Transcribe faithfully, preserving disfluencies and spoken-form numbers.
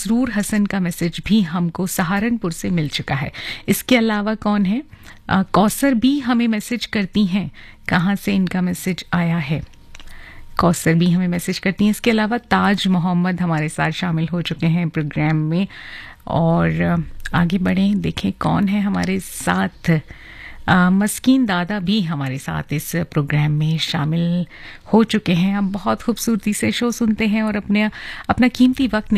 मसरूर हसन का मैसेज भी हमको सहारनपुर से मिल चुका है। इसके अलावा कौन है? अ, कौसर भी हमें मैसेज करती हैं। कहाँ से इनका मैसेज आया है? कौसर भी हमें मैसेज करती हैं। इसके अलावा ताज मोहम्मद हमारे साथ शामिल हो चुके हैं प्रोग्राम में। और आगे बढ़ें, देखें कौन है हमारे साथ। आ, मस्कीन दादा भी हमारे साथ इस प्रोग्राम में शामिल हो चुके हैं। अब बहुत खूबसूरती से शो सुनते हैं और अपने अपना कीमती वक्त